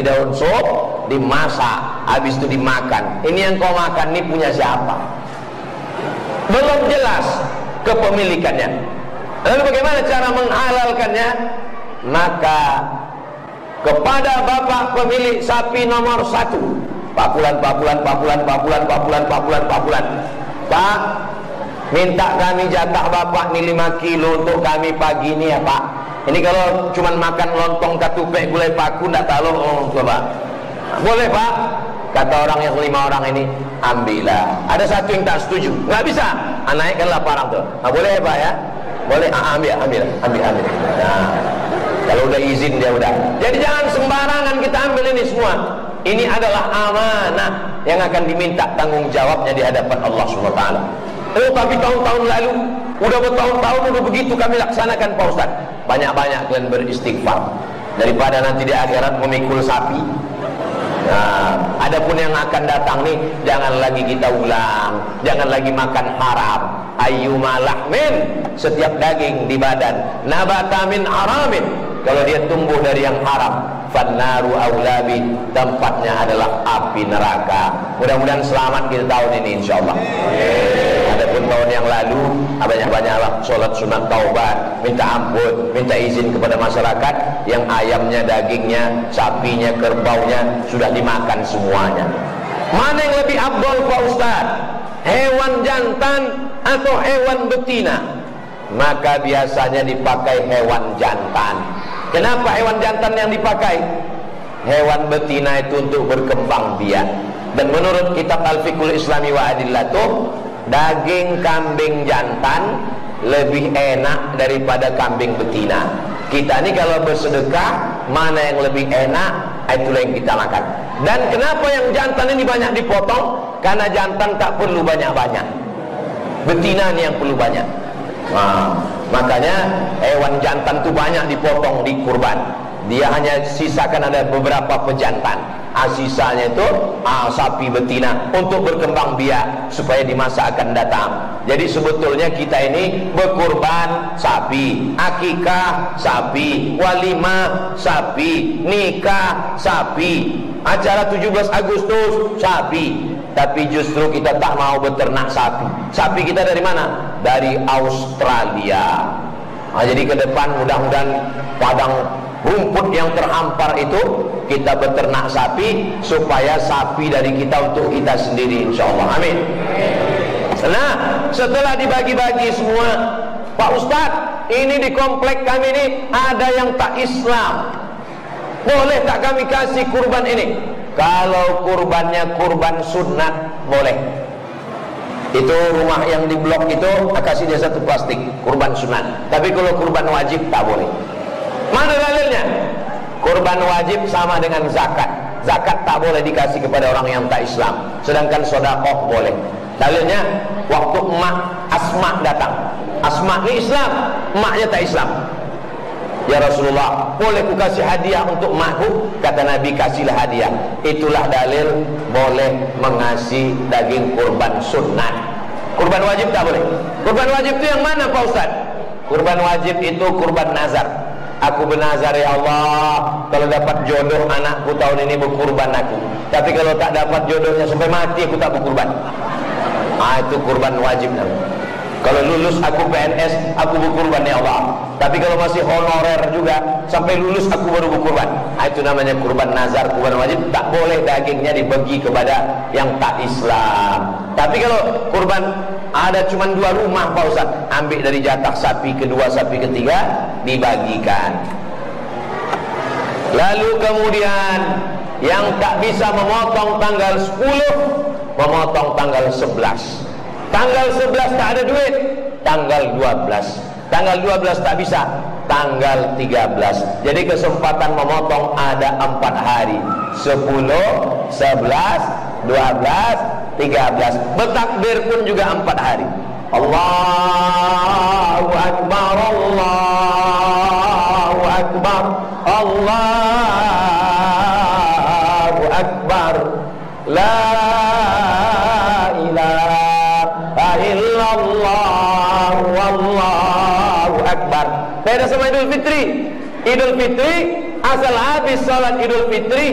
daun sup, dimasak, habis itu dimakan. Ini yang kau makan, ini punya siapa? Belum jelas kepemilikannya. Lalu bagaimana cara menghalalkannya? Maka kepada bapak pemilik sapi nomor 1, Pakulan, Pak, minta kami jatah bapak nih 5 kilo untuk kami pagi ini ya Pak. Ini kalau cuman makan lontong katupek gulai paku ndak tahu coba. Boleh Pak? Kata orang yang 5 orang ini, ambillah. Ada satu yang tak setuju, nggak bisa. Naikkanlah parang tuh. Boleh ya Pak ya? Boleh. Ambil. Nah, kalau udah izin dia udah. Jadi jangan sembarangan kita ambil ini semua. Ini adalah amanah yang akan diminta tanggung jawabnya di hadapan Allah Subhanahu wa taala. Tapi tahun-tahun lalu, udah bertahun-tahun udah begitu kami laksanakan Pak Ustaz. Banyak-banyak kalian beristighfar daripada nanti di akhirat memikul sapi. Nah, adapun yang akan datang nih, jangan lagi kita ulang, jangan lagi makan haram. Ayyuma lahmin, setiap daging di badan, nabata min haramin, kalau dia tumbuh dari yang haram, fannaru aulabi, tempatnya adalah api neraka. Mudah-mudahan selamat kita tahun ini insyaallah. Adapun tahun yang lalu, banyak-banyaklah sholat sunat taubat, minta ampun, minta izin kepada masyarakat yang ayamnya, dagingnya, sapinya, kerbaunya sudah dimakan semuanya. Mana yang lebih afdal Pak Ustaz? Hewan jantan atau hewan betina? Maka biasanya dipakai hewan jantan. Kenapa hewan jantan yang dipakai? Hewan betina itu untuk berkembang biak. Dan menurut kitab Al-Fiqhul Islami wa Adillatuh, daging kambing jantan lebih enak daripada kambing betina. Kita ini kalau bersedekah, mana yang lebih enak, itulah yang kita makan. Dan kenapa yang jantan ini banyak dipotong? Karena jantan tak perlu banyak-banyak, betina ini yang perlu banyak. Nah, makanya hewan jantan itu banyak dipotong di kurban. Dia hanya sisakan ada beberapa pejantan. Sisanya itu sapi betina untuk berkembang biak supaya di masa akan datang. Jadi sebetulnya kita ini berkurban sapi, akikah sapi, walimah sapi, nikah sapi, acara 17 Agustus sapi. Tapi justru kita tak mau beternak sapi. Sapi kita dari mana? Dari Australia. Jadi ke depan mudah-mudahan padang rumput yang terhampar itu kita beternak sapi, supaya sapi dari kita untuk kita sendiri insyaallah. Amin. Nah, setelah dibagi-bagi semua, Pak Ustadz, ini di komplek kami ini ada yang tak Islam, boleh tak kami kasih kurban ini? Kalau kurbannya kurban sunat boleh. Itu rumah yang di blok itu kasih dia satu plastik kurban sunat. Tapi kalau kurban wajib tak boleh. Mana dalilnya? Kurban wajib sama dengan zakat. Zakat tak boleh dikasih kepada orang yang tak Islam. Sedangkan sedekah boleh. Dalilnya waktu emak Asma datang. Asma ini Islam, emaknya tak Islam. Ya Rasulullah, boleh ku kasih hadiah untuk emakku? Kata Nabi, kasihlah hadiah. Itulah dalil boleh mengasih daging kurban sunat. Kurban wajib tak boleh. Kurban wajib itu yang mana Pak Ustaz? Kurban wajib itu kurban nazar. Aku bernazar ya Allah, kalau dapat jodoh anakku tahun ini berkurban aku. Tapi kalau tak dapat jodohnya sampai mati aku tak berkurban. Itu kurban wajib namanya. Kalau lulus aku PNS, aku berkurban ya Allah. Tapi kalau masih honorer juga, sampai lulus aku baru berkurban. Itu namanya kurban nazar, kurban wajib. Tak boleh dagingnya dibagi kepada yang tak Islam. Tapi kalau kurban ada cuma 2 rumah Pak Ustaz, ambil dari jatah sapi kedua, sapi ketiga, dibagikan. Lalu kemudian yang tak bisa memotong tanggal 10, memotong tanggal 11. Tanggal 11 tak ada duit, tanggal 12. Tanggal 12 tak bisa, tanggal 13. Jadi kesempatan memotong ada 4 hari. 10, 11, 12, 13. Bertakbir pun juga 4 hari. Allahu Akbar, Allahu Akbar, Allahu Akbar. La illallah wallahu akbar. Beda sama Idul Fitri. Idul Fitri asal habis salat Idul Fitri